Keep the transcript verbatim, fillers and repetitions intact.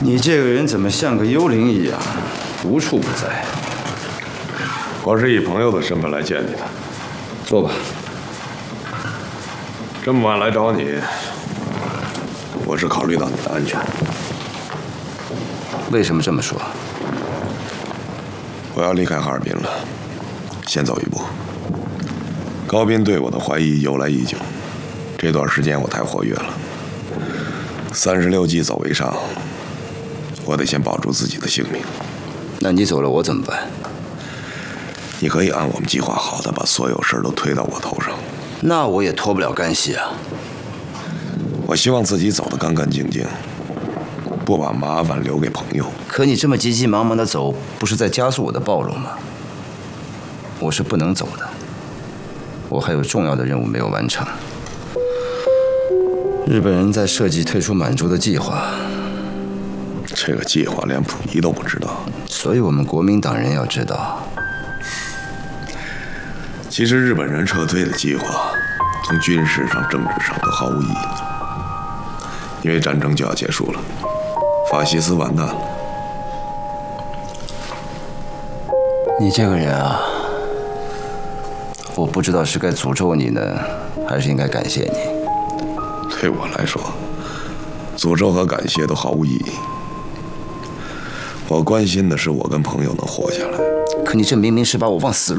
你这个人怎么像个幽灵一样，无处不在？ 我是以朋友的身份来见你的。 坐吧。 这么晚来找你，我是考虑到你的安全。 为什么这么说？ 我要离开哈尔滨了，先走一步。高斌对我的怀疑由来已久，这段时间我太活跃了，三十六计走为上，我得先保住自己的性命。 那你走了，我怎么办？ 你可以按我们计划好的把所有事儿都推到我头上。 那我也脱不了干系啊。 我希望自己走得干干净净，不把麻烦留给朋友。 可你这么急急忙忙的走，不是在加速我的暴露吗？我是不能走的，我还有重要的任务没有完成。日本人在设计退出满洲的计划， 这个计划连溥仪都不知道， 所以我们国民党人要知道。 其实日本人撤退的计划，从军事上、政治上都毫无意义，因为战争就要结束了，法西斯完蛋了。 你这个人啊，我不知道是该诅咒你呢，还是应该感谢你。 对我来说，诅咒和感谢都毫无意义。我关心的是我跟朋友能活下来。 可你这明明是把我往死路